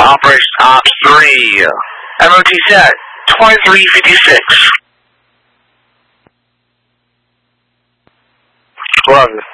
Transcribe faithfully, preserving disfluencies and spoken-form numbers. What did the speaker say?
Operation Ops three. M O T set twenty-three fifty-six. Roger.